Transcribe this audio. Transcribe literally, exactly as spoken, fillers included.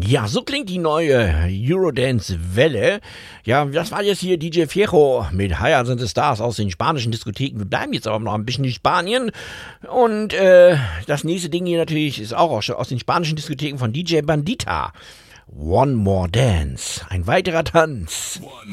Ja, so klingt die neue Eurodance-Welle. Ja, das war jetzt hier D J Fierro mit Higher Than the Stars aus den spanischen Diskotheken. Wir bleiben jetzt aber noch ein bisschen in Spanien. Und äh, das nächste Ding hier natürlich ist auch aus den spanischen Diskotheken von D J Bandita. One More Dance. Ein weiterer Tanz.